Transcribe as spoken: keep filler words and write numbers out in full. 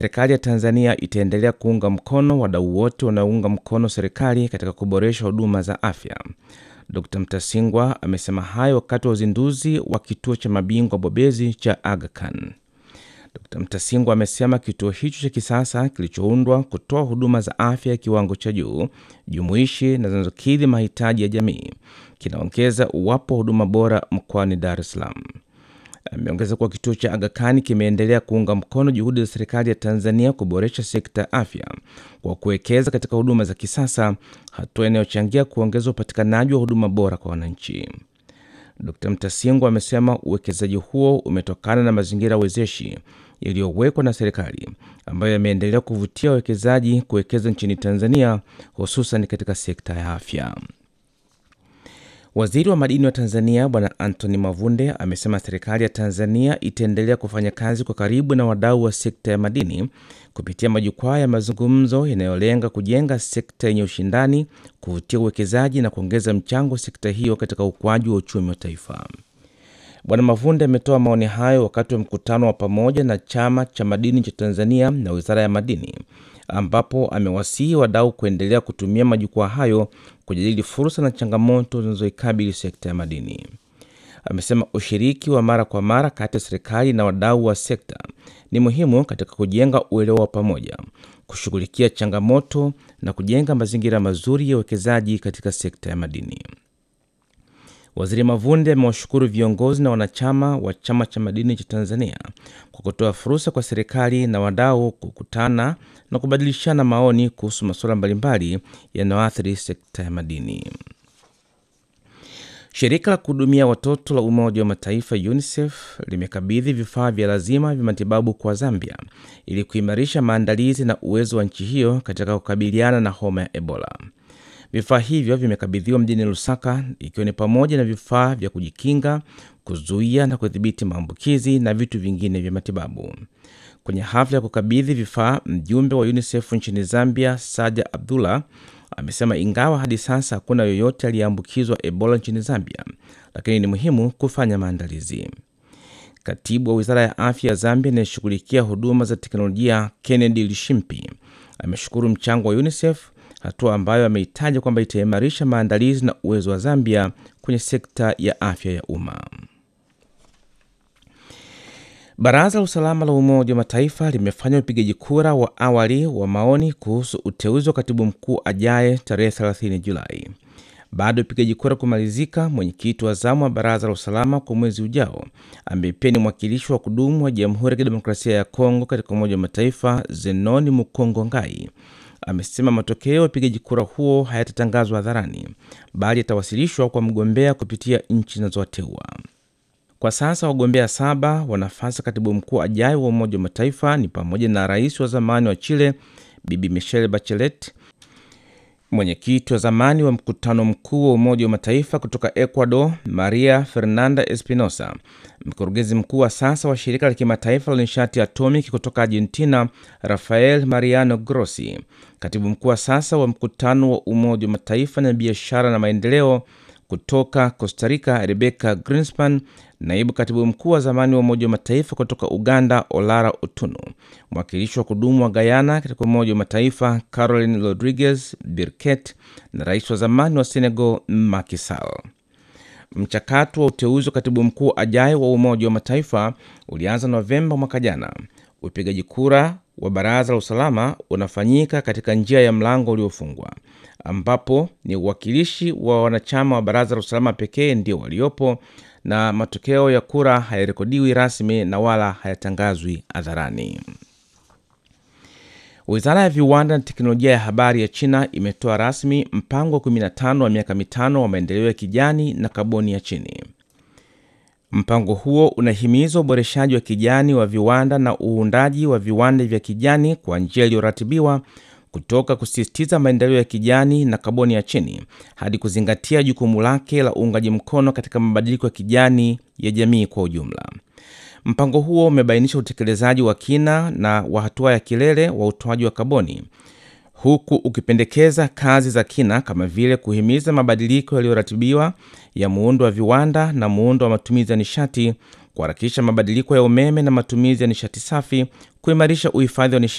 Serikali ya Tanzania itaendelea kuunga mkono wadau wote wanaounga mkono serikali katika kuboresha huduma za afya. Dokta Mtasingwa amesema hayo wakati wa uzinduzi wa kituo cha mabingwa bobezi cha Aga Khan. Dokta Mtasingwa amesema kituo hicho cha kisasa kilichoundwa kutoa huduma za afya ya kiwango cha juu, jumuishi na zinazokidhi mahitaji ya jamii, kinaongeza uwapo huduma bora mkoani Dar es Salaam. Ameongeza kuwa kituo cha Aga Khan kimeendelea kuunga mkono juhudi za serikali ya Tanzania kuboresha sekta ya afya kwa kuwekeza katika huduma za kisasa, hatua inayochangia kuongeza upatikanaji wa huduma bora kwa wananchi. Dokta Mtasingwa amesema uwekezaji huo umetokana na mazingira wezeshi yaliyowekwa na serikali ambayo yameendelea kuvutia wawekezaji kuwekeza nchini Tanzania, hususan katika sekta ya afya. Waziri wa madini wa Tanzania Bwana Anthony Mavunde amesema serikali ya Tanzania itaendelea kufanya kazi kwa karibu na wadau wa sekta ya madini kupitia majukwaa ya mazungumzo yanayolenga kujenga sekta yenye ushindani, kuvutia uwekezaji na kuongeza mchango wa sekta hiyo katika ukuaji wa uchumi wa taifa. Bwana Mavunde ametoa maoni hayo wakati wa mkutano wa pamoja na Chama cha Madini cha Tanzania na Wizara ya Madini, ambapo amewasihi wadau kuendelea kutumia majukwaa hayo kujadili fursa na changamoto zinazoikabili sekta ya madini. Amesema ushiriki wa mara kwa mara kati ya serikali na wadau wa sekta ni muhimu katika kujenga uelewa wa pamoja, kushughulikia changamoto na kujenga mazingira mazuri ya uwekezaji katika sekta ya madini. Waziri Mavunde amewashukuru viongozi na wanachama wa Chama cha Madini cha Tanzania kwa kutoa fursa kwa serikali na wadau kukutana na kubadilishana maoni kuhusu masuala mbalimbali yanayoathiri sekta ya madini. Shirika la kuhudumia watoto la Umoja wa Mataifa UNICEF limekabidhi vifaa vya lazima vya matibabu kwa Zambia ili kuimarisha maandalizi na uwezo wa nchi hiyo katika kukabiliana na homa ya Ebola. Vifaa hivyo vimekabidhiwa mjini Lusaka, ikiwa ni pamoja na vifaa vya kujikinga, kuzuia na kudhibiti maambukizi na vitu vingine vya matibabu. Kwenye hafla ya kukabidhi vifaa, mjumbe wa UNICEF nchini Zambia, Saja Abdullah, amesema ingawa hadi sasa hakuna yoyote aliyeambukizwa Ebola nchini Zambia, lakini ni muhimu kufanya maandalizi. Katibu wa Wizara ya Afya ya Zambia anayeshughulikia huduma za teknolojia, Kennedy Lishimpi, ameshukuru mchango wa UNICEF, hatua ambayo ameitaja kwamba itaimarisha maandalizi na uwezo wa Zambia kwenye sekta ya afya ya umma. Baraza la Usalama la Umoja wa Mataifa limefanya upigaji kura wa awali wa maoni kuhusu uteuzi wa katibu mkuu ajaye tarehe thelathini Julai. Baada ya upigaji kura kumalizika, mwenyekiti wa zamu wa Baraza la Usalama kwa mwezi ujao, ambaye pia ni mwakilishi wa kudumu wa Jamhuri ya Kidemokrasia ya Kongo katika Umoja wa Mataifa, Zenoni Mukongo Ngai, amesema matokeo ya upigaji kura huo hayatatangazwa hadharani, bali yatawasilishwa kwa mgombea kupitia nchi zinazowateua. Kwa sasa wagombea saba wa nafasi katibu mkuu ajaye wa Umoja wa Mataifa ni pamoja na rais wa zamani wa Chile Bibi Michelle Bachelet, mwenyekiti wa zamani wa mkutano mkuu wa Umoja wa Mataifa kutoka Ecuador Maria Fernanda Espinosa, mkurugenzi mkuu wa sasa wa shirika la kimataifa la nishati atomiki kutoka Argentina Rafael Mariano Grossi, katibu mkuu wa sasa wa mkutano wa Umoja wa Mataifa na biashara na maendeleo kutoka Costa Rica Rebecca Greenspan, naibu katibu mkuu wa zamani wa Umoja wa Mataifa kutoka Uganda Olara Otunu, mwakilishi wa kudumu wa Guyana katika Umoja wa Mataifa Caroline Rodriguez Birket na rais wa zamani wa Senegal Macky Sall. Mchakato wa uteuzi wa katibu mkuu ajaye wa Umoja wa Mataifa ulianza Novemba mwaka jana. Upigaji kura wa Baraza la Usalama unafanyika katika njia ya mlango uliofungwa, ambapo ni uwakilishi wa wanachama wa Baraza la Usalama pekee ndio waliopo, na matokeo ya kura hayarekodiwi rasmi na wala hayatangazwi hadharani. Wizara ya Viwanda na Teknolojia ya Habari ya China imetoa rasmi mpango wa kumi na tano wa miaka mitano wa maendeleo ya kijani na kaboni ya chini. Mpango huo unahimiza uboreshaji wa kijani wa viwanda na uundaji wa viwanda vya kijani kwa njia iliyoratibiwa, kutoka kusisitiza maendeleo ya kijani na kaboni ya chini hadi kuzingatia jukumu lake la uungaji mkono katika mabadiliko ya kijani ya jamii kwa ujumla. Mpango huo umebainisha utekelezaji wa kina na wa hatua ya kilele wa utoaji wa kaboni, huku ukipendekeza kazi za kina kama vile kuhimiza mabadiliko yaliyoratibiwa ya muundo wa viwanda na muundo wa matumizi ya nishati, kuharakisha mabadiliko ya umeme na matumizi ya nishati safi, kuimarisha uhifadhi wa nishati